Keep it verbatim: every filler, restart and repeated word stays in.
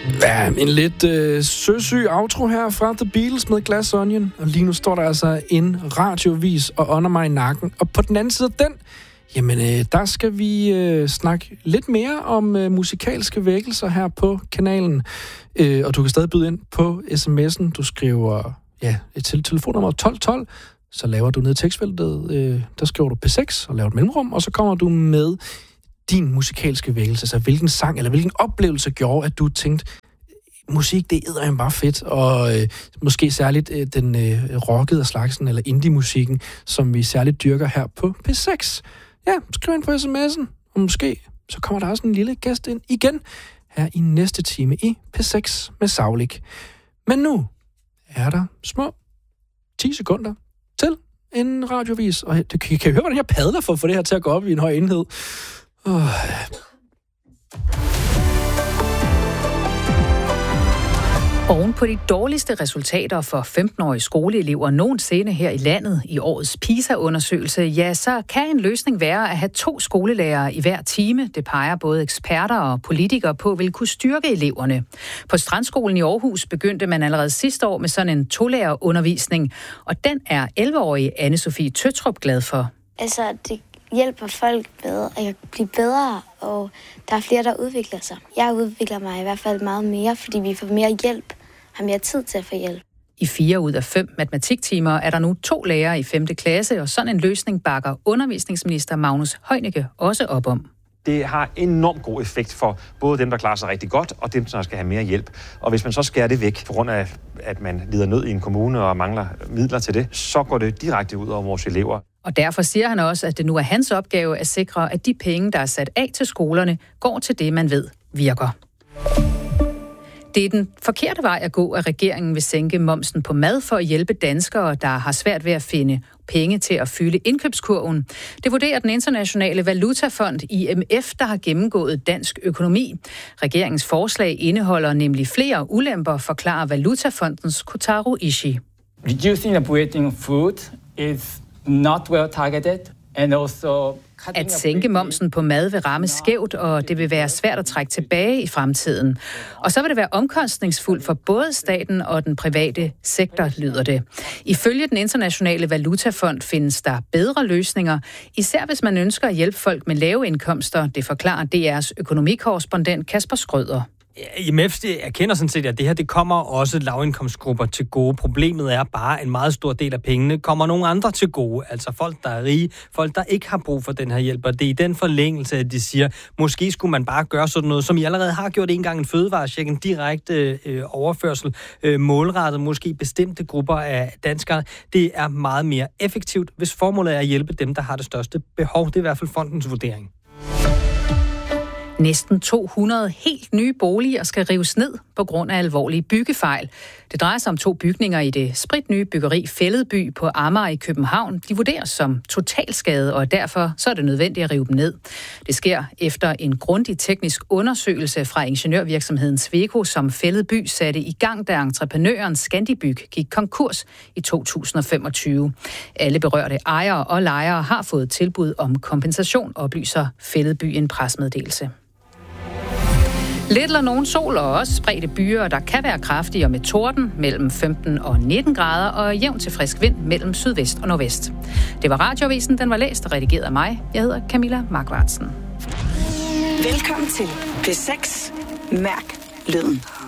Ja, en lidt øh, søsyg outro her fra The Beatles med Glass Onion. Og lige nu står der altså en radiovis og ånder mig i nakken. Og på den anden side af den, jamen øh, der skal vi øh, snakke lidt mere om øh, musikalske vækkelser her på kanalen. Øh, og du kan stadig byde ind på sms'en. Du skriver ja, til telefonnummer tolv tolv. Så laver du ned i tekstfeltet, øh, der skriver du P seks og laver et mellemrum. Og så kommer du med din musikalske vækkelse. Altså hvilken sang eller hvilken oplevelse gjorde, at du tænkte, musik, det er jo bare fedt, og øh, måske særligt øh, den øh, rockede af slagsen, eller indie-musikken, som vi særligt dyrker her på P seks. Ja, skriv ind på sms'en, og måske så kommer der også en lille gæst ind igen her i næste time i P seks med Saulik. Men nu er der små ti sekunder til en radiovis, og det, kan I høre, hvordan jeg padler for at få det her til at gå op i en høj enhed? Oh. Oven på de dårligste resultater for femten-årige skoleelever nogensinde her i landet i årets PISA-undersøgelse, ja, så kan en løsning være at have to skolelærere i hver time. Det peger både eksperter og politikere på, vil kunne styrke eleverne. På Strandskolen i Aarhus begyndte man allerede sidste år med sådan en tolærerundervisning, og den er elleve-årige Anne-Sophie Tøtrup glad for. Altså, det hjælper folk med at blive bedre, og der er flere, der udvikler sig. Jeg udvikler mig i hvert fald meget mere, fordi vi får mere hjælp, har mere tid til at få hjælp. I fire ud af fem matematiktimer er der nu to lærere i femte klasse, og sådan en løsning bakker undervisningsminister Magnus Heunicke også op om. Det har enormt god effekt for både dem, der klarer sig rigtig godt, og dem, der skal have mere hjælp. Og hvis man så skærer det væk, på grund af, at man lider nød i en kommune og mangler midler til det, så går det direkte ud over vores elever. Og derfor siger han også, at det nu er hans opgave at sikre, at de penge, der er sat af til skolerne, går til det, man ved virker. Det er den forkerte vej at gå, at regeringen vil sænke momsen på mad for at hjælpe danskere, der har svært ved at finde penge til at fylde indkøbskurven. Det vurderer den internationale valutafond I M F, der har gennemgået dansk økonomi. Regeringens forslag indeholder nemlig flere ulemper, forklarer Valutafondens Kotaro Ishii. Reducing the weighting of food is not well targeted, and also at sænke momsen på mad vil ramme skævt, og det vil være svært at trække tilbage i fremtiden. Og så vil det være omkostningsfuldt for både staten og den private sektor, lyder det. Ifølge den internationale valutafond findes der bedre løsninger, især hvis man ønsker at hjælpe folk med lave indkomster, det forklarer D R's økonomikorrespondent Kasper Skrøder. I M F erkender sådan set, at det her det kommer også lavindkomstgrupper til gode. Problemet er bare, at en meget stor del af pengene kommer nogle andre til gode. Altså folk, der er rige, folk, der ikke har brug for den her hjælp. Og det er i den forlængelse, at de siger, måske skulle man bare gøre sådan noget, som I allerede har gjort en gang, en fødevarecheck, en direkte øh, overførsel, øh, målrettet måske bestemte grupper af danskere. Det er meget mere effektivt, hvis formålet er at hjælpe dem, der har det største behov. Det er i hvert fald fondens vurdering. Næsten to hundrede helt nye boliger skal rives ned på grund af alvorlige byggefejl. Det drejer sig om to bygninger i det spritnye byggeri Fælledby på Amager i København. De vurderes som totalskade, og derfor så er det nødvendigt at rive dem ned. Det sker efter en grundig teknisk undersøgelse fra ingeniørvirksomheden Sweco, som Fælledby satte i gang, da entreprenøren Scandibyg gik konkurs i to tusind og femogtyve. Alle berørte ejere og lejere har fået tilbud om kompensation, oplyser Fælledby en pressemeddelelse. Lidt eller nogen sol og også spredte byer, der kan være kraftige og med torden mellem femten og nitten grader og jævn til frisk vind mellem sydvest og nordvest. Det var Radioavisen, den var læst og redigeret af mig. Jeg hedder Camilla Markvartsen. Velkommen til P seks. Mærk lyden.